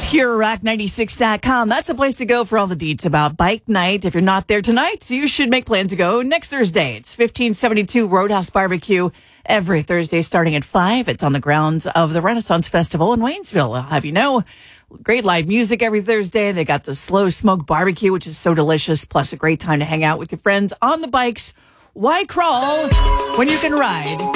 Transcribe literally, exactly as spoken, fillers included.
Pure Rock ninety-six dot com. That's a place to go for all the deets about bike night. If you're not there tonight, you should make plans to go next Thursday. It's fifteen seventy-two Roadhouse Barbecue every Thursday starting at five. It's on the grounds of the Renaissance Festival in Waynesville. I'll have you know, great live music every Thursday. They got the slow smoke barbecue, which is so delicious, plus a great time to hang out with your friends on the bikes. Why crawl when you can ride?